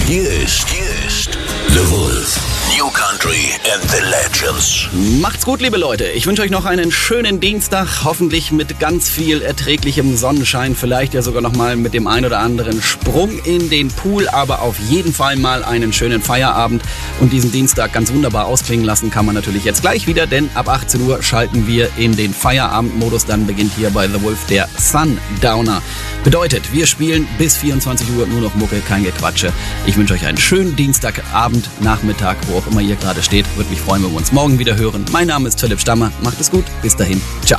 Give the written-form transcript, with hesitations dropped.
Hier ist The Wolf. New Country and the Legends. Macht's gut, liebe Leute. Ich wünsche euch noch einen schönen Dienstag. Hoffentlich mit ganz viel erträglichem Sonnenschein. Vielleicht ja sogar noch mal mit dem ein oder anderen Sprung in den Pool. Aber auf jeden Fall mal einen schönen Feierabend. Und diesen Dienstag ganz wunderbar ausklingen lassen kann man natürlich jetzt gleich wieder. Denn ab 18 Uhr schalten wir in den Feierabendmodus. Dann beginnt hier bei The Wolf der Sundowner. Bedeutet, wir spielen bis 24 Uhr nur noch Mucke, kein Gequatsche. Ich wünsche euch einen schönen Dienstagabend, Nachmittag, wo auch immer ihr gerade steht. Würde mich freuen, wenn wir uns morgen wieder hören. Mein Name ist Philipp Stammer. Macht es gut. Bis dahin. Ciao.